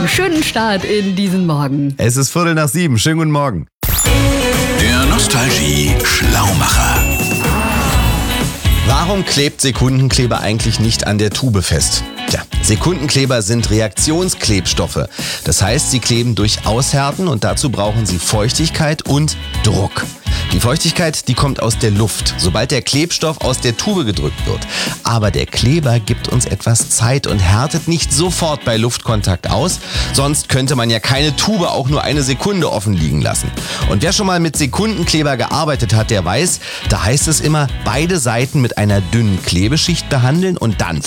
Schönen Start in diesen Morgen. Es ist 6:45. Schönen guten Morgen. Der Nostalgie-Schlaumacher. Warum klebt Sekundenkleber eigentlich nicht an der Tube fest? Tja, Sekundenkleber sind Reaktionsklebstoffe. Das heißt, sie kleben durch Aushärten und dazu brauchen sie Feuchtigkeit und Druck. Die Feuchtigkeit, die kommt aus der Luft, sobald der Klebstoff aus der Tube gedrückt wird. Aber der Kleber gibt uns etwas Zeit und härtet nicht sofort bei Luftkontakt aus. Sonst könnte man ja keine Tube auch nur eine Sekunde offen liegen lassen. Und wer schon mal mit Sekundenkleber gearbeitet hat, der weiß, da heißt es immer, beide Seiten mit einer dünnen Klebeschicht behandeln und dann